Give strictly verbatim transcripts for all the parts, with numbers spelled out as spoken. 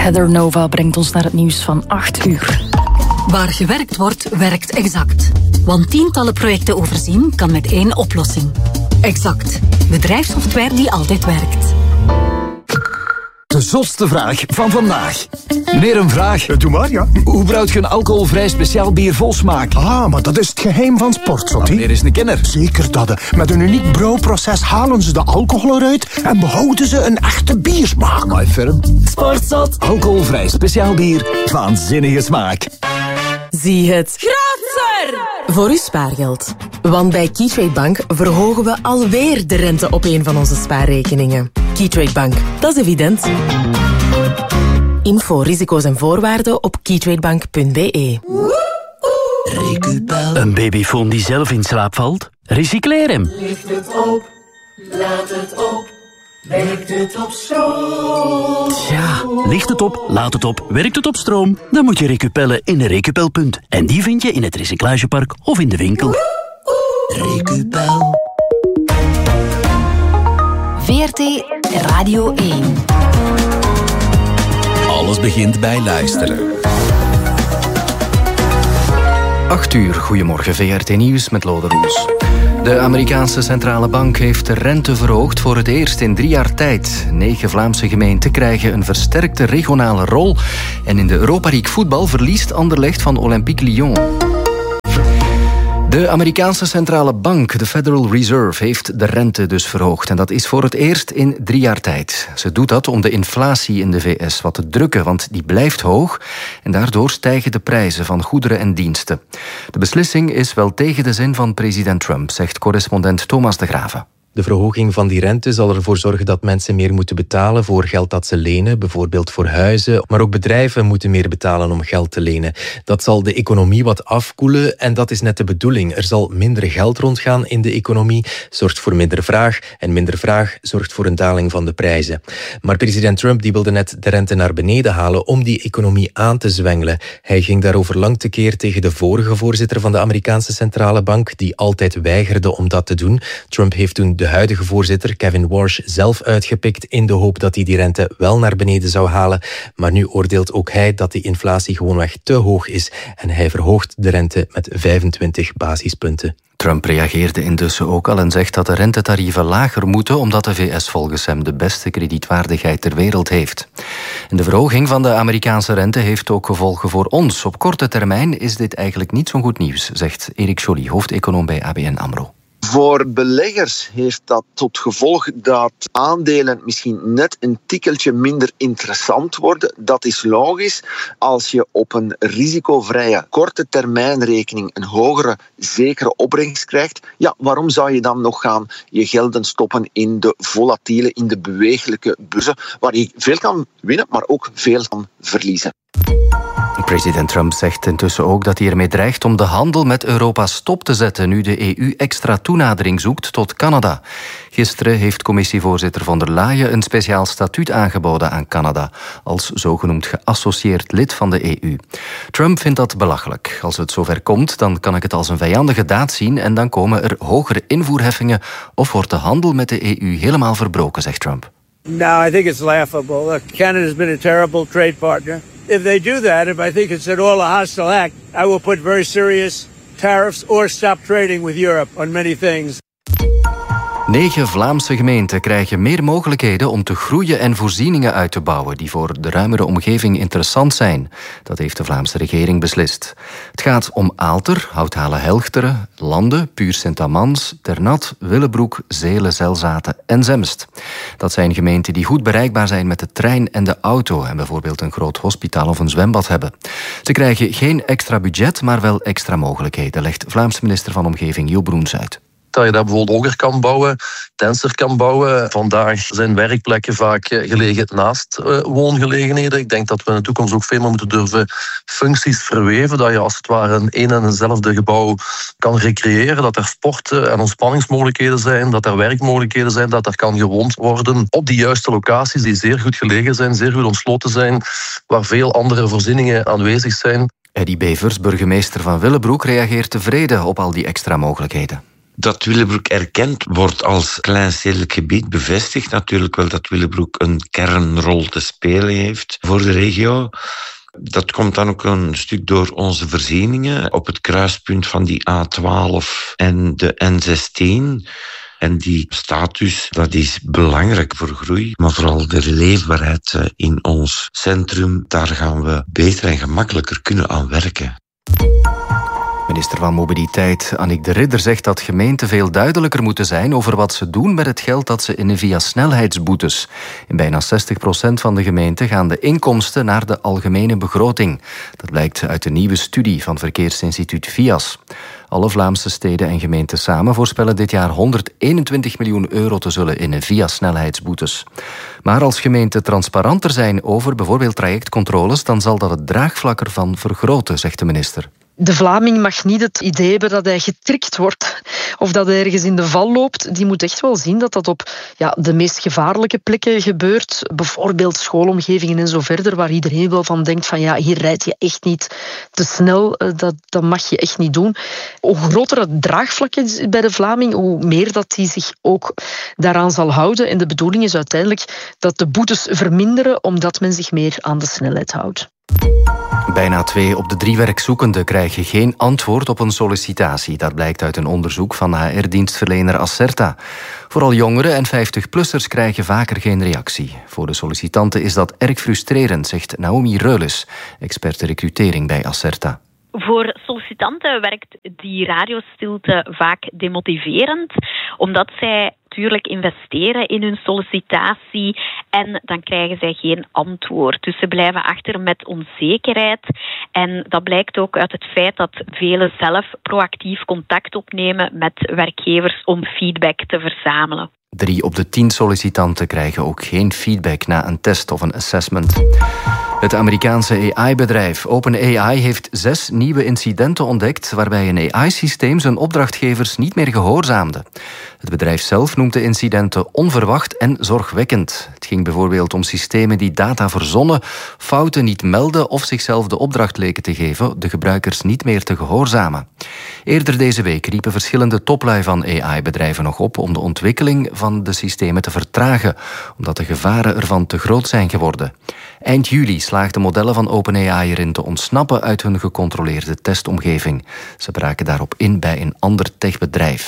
Heather Nova brengt ons naar het nieuws van acht uur. Waar gewerkt wordt, werkt Exact. Want tientallen projecten overzien kan met één oplossing. Exact. Bedrijfssoftware die altijd werkt. De zotste vraag van vandaag. Meneer, een vraag. Doe maar, ja. Hoe brouwt je een alcoholvrij speciaal bier vol smaak? Ah, maar dat is het geheim van Sportzot, nou, meneer is een kenner. Zeker dat. Met een uniek brouwproces halen ze de alcohol eruit en behouden ze een echte biersmaak. My firm. Sportzot. Alcoholvrij speciaal bier. Waanzinnige smaak. Zie het groter voor uw spaargeld. Want bij Keytrade Bank verhogen we alweer de rente op een van onze spaarrekeningen. Keytrade Bank, dat is evident. Info, risico's en voorwaarden op keytradebank punt b e. Recupel. Een babyfoon die zelf in slaap valt? Recycleer hem. Licht het op, laat het op, werkt het op stroom. Tja, ligt het op, laat het op, werkt het op stroom? Dan moet je recupellen in een recupelpunt. En die vind je in het recyclagepark of in de winkel. Recupel. V R T Radio één. Alles begint bij luisteren. acht uur, goedemorgen, V R T Nieuws met Lode Roels. De Amerikaanse Centrale Bank heeft de rente verhoogd voor het eerst in drie jaar tijd. Negen Vlaamse gemeenten krijgen een versterkte regionale rol. En in de Europa League voetbal verliest Anderlecht van Olympique Lyon. De Amerikaanse Centrale Bank, de Federal Reserve, heeft de rente dus verhoogd. En dat is voor het eerst in drie jaar tijd. Ze doet dat om de inflatie in de V S wat te drukken, want die blijft hoog. En daardoor stijgen de prijzen van goederen en diensten. De beslissing is wel tegen de zin van president Trump, zegt correspondent Thomas de Graven. De verhoging van die rente zal ervoor zorgen dat mensen meer moeten betalen voor geld dat ze lenen, bijvoorbeeld voor huizen. Maar ook bedrijven moeten meer betalen om geld te lenen. Dat zal de economie wat afkoelen en dat is net de bedoeling. Er zal minder geld rondgaan in de economie, zorgt voor minder vraag. En minder vraag zorgt voor een daling van de prijzen. Maar president Trump die wilde net de rente naar beneden halen om die economie aan te zwengelen. Hij ging daarover lang tekeer tegen de vorige voorzitter van de Amerikaanse Centrale Bank, die altijd weigerde om dat te doen. Trump heeft toen de de huidige voorzitter, Kevin Warsh, zelf uitgepikt in de hoop dat hij die rente wel naar beneden zou halen. Maar nu oordeelt ook hij dat die inflatie gewoonweg te hoog is en hij verhoogt de rente met vijfentwintig basispunten. Trump reageerde intussen ook al en zegt dat de rentetarieven lager moeten omdat de V S volgens hem de beste kredietwaardigheid ter wereld heeft. En de verhoging van de Amerikaanse rente heeft ook gevolgen voor ons. Op korte termijn is dit eigenlijk niet zo'n goed nieuws, zegt Erik Joly, hoofdeconoom bij A B N AMRO. Voor beleggers heeft dat tot gevolg dat aandelen misschien net een tikkeltje minder interessant worden. Dat is logisch. Als je op een risicovrije korte termijnrekening een hogere zekere opbrengst krijgt, ja, waarom zou je dan nog gaan je gelden stoppen in de volatiele, in de bewegelijke beurzen, waar je veel kan winnen, maar ook veel kan verliezen. President Trump zegt intussen ook dat hij ermee dreigt om de handel met Europa stop te zetten nu de E U extra toenadering zoekt tot Canada. Gisteren heeft commissievoorzitter von der Leyen een speciaal statuut aangeboden aan Canada als zogenoemd geassocieerd lid van de E U. Trump vindt dat belachelijk. Als het zover komt, dan kan ik het als een vijandige daad zien en dan komen er hogere invoerheffingen of wordt de handel met de E U helemaal verbroken, zegt Trump. No, I think it's laughable. Look, Canada's been a terrible trade partner. If they do that, if I think it's at all a hostile act, I will put very serious tariffs or stop trading with Europe on many things. Negen Vlaamse gemeenten krijgen meer mogelijkheden om te groeien en voorzieningen uit te bouwen die voor de ruimere omgeving interessant zijn. Dat heeft de Vlaamse regering beslist. Het gaat om Aalter, Houthalen-Helchteren, Lande, Puur Sint-Amans, Ternat, Willebroek, Zelen, Zelzaten en Zemst. Dat zijn gemeenten die goed bereikbaar zijn met de trein en de auto en bijvoorbeeld een groot hospitaal of een zwembad hebben. Ze krijgen geen extra budget, maar wel extra mogelijkheden, legt Vlaamse minister van Omgeving Jo Broens uit. Dat je daar bijvoorbeeld hoger kan bouwen, denser kan bouwen. Vandaag zijn werkplekken vaak gelegen naast uh, woongelegenheden. Ik denk dat we in de toekomst ook veel meer moeten durven functies verweven. Dat je als het ware een een en eenzelfde gebouw kan recreëren. Dat er sport- en ontspanningsmogelijkheden zijn. Dat er werkmogelijkheden zijn. Dat er kan gewoond worden op die juiste locaties die zeer goed gelegen zijn, zeer goed ontsloten zijn. Waar veel andere voorzieningen aanwezig zijn. Eddy Bevers, burgemeester van Willebroek, reageert tevreden op al die extra mogelijkheden. Dat Willebroek erkend wordt als kleinstedelijk gebied bevestigt natuurlijk wel dat Willebroek een kernrol te spelen heeft voor de regio. Dat komt dan ook een stuk door onze voorzieningen op het kruispunt van die A twaalf en de N zestien. En die status, dat is belangrijk voor groei, maar vooral de leefbaarheid in ons centrum, daar gaan we beter en gemakkelijker kunnen aan werken. Minister van Mobiliteit Annick de Ridder zegt dat gemeenten veel duidelijker moeten zijn over wat ze doen met het geld dat ze innen via snelheidsboetes. In bijna zestig procent van de gemeenten gaan de inkomsten naar de algemene begroting. Dat blijkt uit de nieuwe studie van Verkeersinstituut V I A S. Alle Vlaamse steden en gemeenten samen voorspellen dit jaar honderdeenentwintig miljoen euro te zullen innen via snelheidsboetes. Maar als gemeenten transparanter zijn over bijvoorbeeld trajectcontroles, dan zal dat het draagvlak ervan vergroten, zegt de minister. De Vlaming mag niet het idee hebben dat hij getrikt wordt of dat hij ergens in de val loopt. Die moet echt wel zien dat dat op ja, de meest gevaarlijke plekken gebeurt. Bijvoorbeeld schoolomgevingen en zo verder, waar iedereen wel van denkt van ja, hier rijd je echt niet te snel. Dat, dat mag je echt niet doen. Hoe groter het draagvlak is bij de Vlaming, hoe meer dat hij zich ook daaraan zal houden. En de bedoeling is uiteindelijk dat de boetes verminderen, omdat men zich meer aan de snelheid houdt. Bijna twee op de drie werkzoekenden krijgen geen antwoord op een sollicitatie. Dat blijkt uit een onderzoek van H R-dienstverlener Acerta. Vooral jongeren en vijftig-plussers krijgen vaker geen reactie. Voor de sollicitanten is dat erg frustrerend, zegt Naomi Reules, expert recrutering bij Acerta. Voor sollicitanten werkt die radiostilte vaak demotiverend, omdat zij natuurlijk investeren in hun sollicitatie en dan krijgen zij geen antwoord. Dus ze blijven achter met onzekerheid. En dat blijkt ook uit het feit dat velen zelf proactief contact opnemen met werkgevers om feedback te verzamelen. Drie op de tien sollicitanten krijgen ook geen feedback na een test of een assessment. Het Amerikaanse A I-bedrijf OpenAI heeft zes nieuwe incidenten ontdekt waarbij een A I-systeem zijn opdrachtgevers niet meer gehoorzaamde. Het bedrijf zelf noemt de incidenten onverwacht en zorgwekkend. Het ging bijvoorbeeld om systemen die data verzonnen, fouten niet melden of zichzelf de opdracht leken te geven de gebruikers niet meer te gehoorzamen. Eerder deze week riepen verschillende toplui van A I-bedrijven nog op om de ontwikkeling van de systemen te vertragen, omdat de gevaren ervan te groot zijn geworden. Eind juli slaagden modellen van OpenAI erin te ontsnappen uit hun gecontroleerde testomgeving. Ze braken daarop in bij een ander techbedrijf.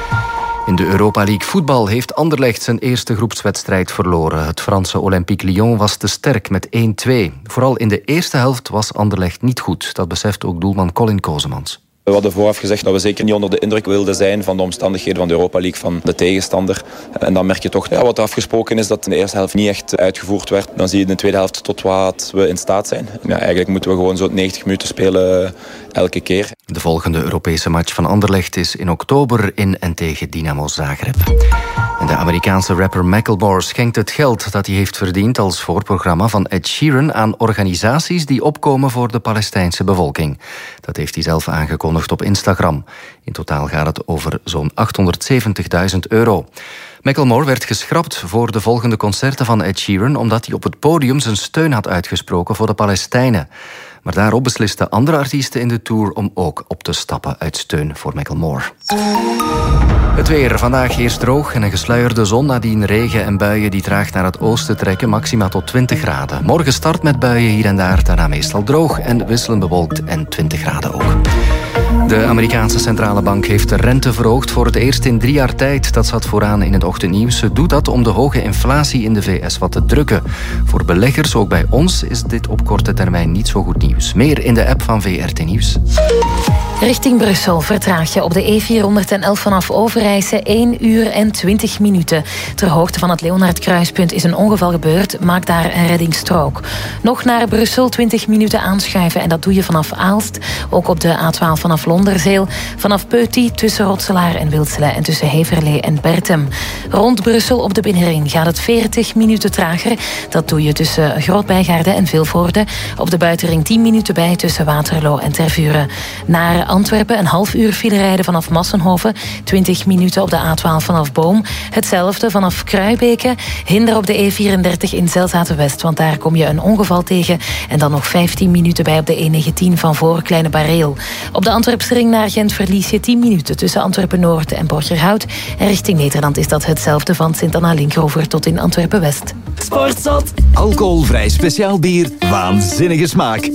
In de Europa League voetbal heeft Anderlecht zijn eerste groepswedstrijd verloren. Het Franse Olympique Lyon was te sterk met één twee. Vooral in de eerste helft was Anderlecht niet goed. Dat beseft ook doelman Colin Kozemans. We hadden vooraf gezegd dat we zeker niet onder de indruk wilden zijn van de omstandigheden van de Europa League, van de tegenstander. En dan merk je toch ja, wat er afgesproken is dat in de eerste helft niet echt uitgevoerd werd. Dan zie je in de tweede helft tot wat we in staat zijn. Ja, eigenlijk moeten we gewoon zo negentig minuten spelen elke keer. De volgende Europese match van Anderlecht is in oktober in en tegen Dynamo Zagreb. En de Amerikaanse rapper Macklemore schenkt het geld dat hij heeft verdiend als voorprogramma van Ed Sheeran aan organisaties die opkomen voor de Palestijnse bevolking. Dat heeft hij zelf aangekondigd op Instagram. In totaal gaat het over zo'n achthonderdzeventigduizend euro. Macklemore werd geschrapt voor de volgende concerten van Ed Sheeran omdat hij op het podium zijn steun had uitgesproken voor de Palestijnen. Maar daarop beslisten andere artiesten in de tour om ook op te stappen uit steun voor Macklemore. Het weer. Vandaag eerst droog en een gesluierde zon, nadien regen en buien die traag naar het oosten trekken, maxima tot twintig graden. Morgen start met buien hier en daar, daarna meestal droog en wisselend bewolkt en twintig graden ook. De Amerikaanse centrale bank heeft de rente verhoogd voor het eerst in drie jaar tijd. Dat zat vooraan in het ochtendnieuws. Ze doet dat om de hoge inflatie in de V S wat te drukken. Voor beleggers, ook bij ons, is dit op korte termijn niet zo goed nieuws. Meer in de app van V R T Nieuws. Richting Brussel vertraag je op de E vierhonderdelf vanaf Overijse één uur en twintig minuten. Ter hoogte van het Leonhardkruispunt is een ongeval gebeurd. Maak daar een reddingsstrook. Nog naar Brussel twintig minuten aanschuiven en dat doe je vanaf Aalst. Ook op de A twaalf vanaf Londerzeel. Vanaf Peuty tussen Rotselaar en Wilselen en tussen Heverlee en Bertem. Rond Brussel op de binnenring gaat het veertig minuten trager. Dat doe je tussen Grootbijgaarden en Vilvoorde. Op de buitenring tien minuten bij tussen Waterloo en Tervuren. Naar Antwerpen een half uur file rijden vanaf Massenhoven. twintig minuten op de A twaalf vanaf Boom. Hetzelfde vanaf Kruibeke. Hinder op de E vierendertig in Zelzaten-West, want daar kom je een ongeval tegen. En dan nog vijftien minuten bij op de E negentien van voor Kleine Bareel. Op de Antwerpen Antwerpse ring naar Gent verlies je tien minuten tussen Antwerpen-Noord en Borgerhout. En richting Nederland is dat hetzelfde van Sint-Anna-Linkrover tot in Antwerpen-West. Sportzot. Alcoholvrij speciaal bier, waanzinnige smaak.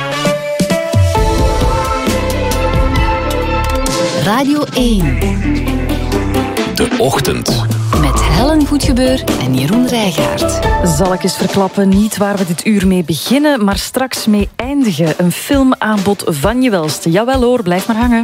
Radio één. De Ochtend. Met Helen Goedgebeur en Jeroen Rijgaard. Zal ik eens verklappen, niet waar we dit uur mee beginnen, maar straks mee eindigen. Een filmaanbod van je welste. Jawel hoor, blijf maar hangen.